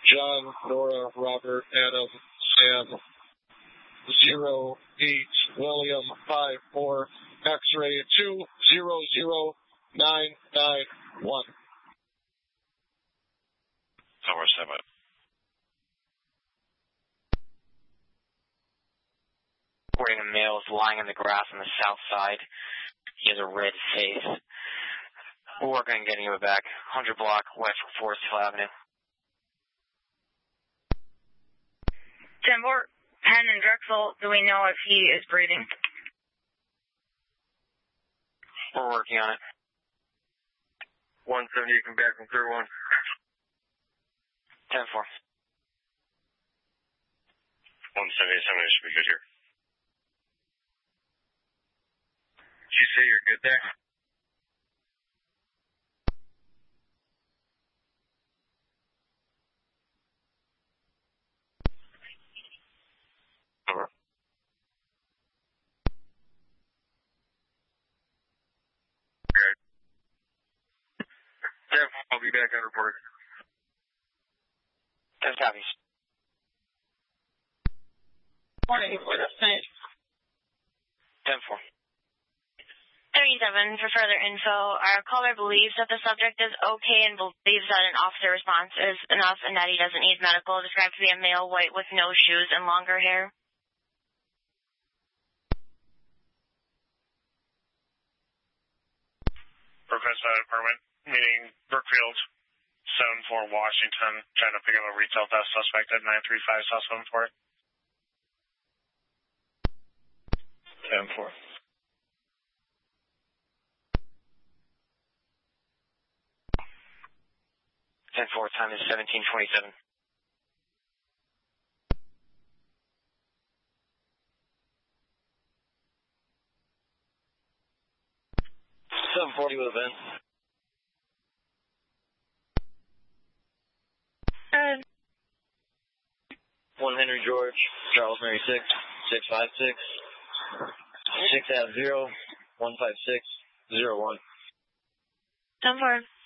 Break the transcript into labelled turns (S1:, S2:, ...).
S1: John, Nora, Robert, Adam, Sam, 08, William, 54, X-ray 200991.
S2: Tower 7.
S3: Reporting a male is lying in the grass on the south side. He has a red face. We're working on getting him back. 100 block west from Forest Hill Avenue.
S4: 10-4, Penn and Drexel, do we know if he is breathing?
S3: We're working on it.
S5: 170, you come back from 31.
S3: 10-4.
S2: 177, should be good here.
S5: Did you say you're good there?
S2: Over.
S5: Good. 10-4, I'll be back on report.
S3: 10 copies.
S4: Morning, what up,
S3: 10-4.
S4: 37, for further info, our caller believes that the subject is okay and believes that an officer response is enough and that he doesn't need medical. Described to be a male, white, with no shoes and longer hair.
S2: Professor Department, meeting Brookfield, 74 Washington, trying to pick up a retail theft suspect at 935 South 74.
S5: 10-4.
S3: 10-4, time is 17:27.
S5: .740 with a vent. 1 Henry George, Charles Mary 6, 656, 6 at 0, 156, 01.
S4: 10-4.